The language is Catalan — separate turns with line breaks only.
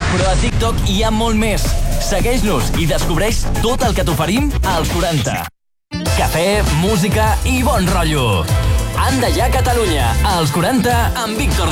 Però a TikTok hi ha molt més. Segueix-nos i descobreix tot el que t'oferim als 40. Cafè, música i bon rotllo. Anda ja, Catalunya, als 40 amb Víctor